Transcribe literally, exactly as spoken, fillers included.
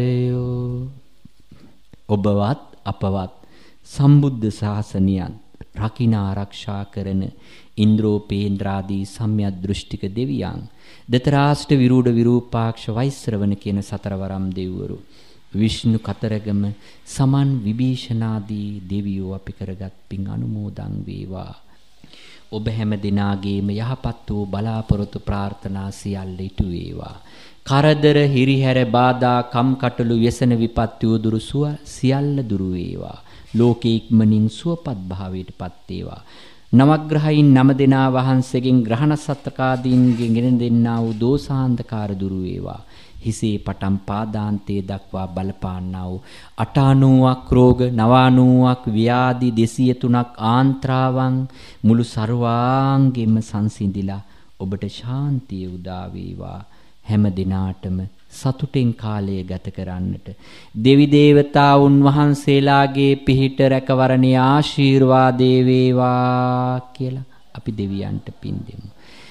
ඔබවත් අපවත් සම්බුද්ධ ශාසනයන් රකින්න ආරක්ෂා කරන ඉන්ද්‍රෝපේන්ද්‍රාදී සම්‍යක් දෘෂ්ටික දෙවියන් දතරාෂ්ට විරූඪ විරූපාක්ෂ වෛශ්‍රවණ කියන සතරවරම් දෙවිවරු විෂ්ණු කතරගම සමන් විභීෂණාදී දෙවියෝ අපි කරගත් පින් අනුමෝදන් වේවා. ඔබ හැම දිනාගේම යහපත් වූ බලාපොරොත්තු ප්‍රාර්ථනා සියල්ල ඉටු වේවා. කරදර හිරිහැර බාධා කම්කටොළු व्यसन විපත්ති උදුරු සුව සියල්ල දුරු වේවා. ලෝකේ ඉක්මනින් සුවපත් භාවයටපත් වේවා. නවග්‍රහයින් නම දෙනා වහන්සේගෙන් ග්‍රහණ සත්කාදීන්ගෙන් ගෙන දෙන්නා වූ දෝසාන්ධකාර දුරු වේවා. හිසේ පටන් පාදාන්තයේ දක්වා බලපාන්නා වූ අටානූවක් රෝග නවානූවක් ව්‍යාධි දෙසිය තුනක් ආන්ත්‍රාවන් මුළු ਸਰවාංගෙම සංසිඳිලා ඔබට ශාන්තිය උදා වේවා. හැම දිනාටම සතුටින් කාලය ගත කරන්නට දෙවි දේවතාවුන් වහන්සේලාගේ පිහිට රැකවරණේ ආශිර්වාදේ වේවා කියලා අපි දෙවියන්ට පින් දෙමු.